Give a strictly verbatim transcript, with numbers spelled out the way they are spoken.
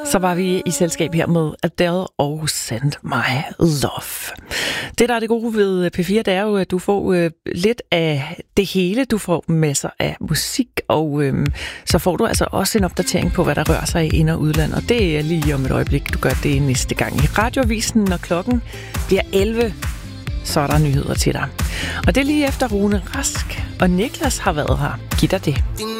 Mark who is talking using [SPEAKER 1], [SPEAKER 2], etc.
[SPEAKER 1] Så var vi i selskab her med Adele og Send My Love. Det, der er det gode ved P fire, det er jo, at du får øh, lidt af det hele. Du får masser af musik, og øh, så får du altså også en opdatering på, hvad der rører sig i ind- og udland. Og det er lige om et øjeblik, du gør det næste gang i Radioavisen, når klokken bliver elleve. Så er der nyheder til dig. Og det er lige efter Rune Rask, og Niklas har været her. Giv dig det.